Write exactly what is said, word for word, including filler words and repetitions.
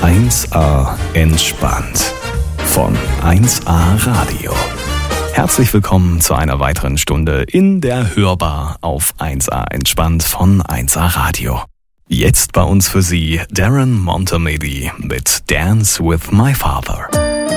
eins a entspannt von eins a Radio. Herzlich willkommen zu einer weiteren Stunde in der Hörbar auf eins a entspannt von eins a Radio. Jetzt bei uns für Sie Darren Montemedi mit Dance with My Father.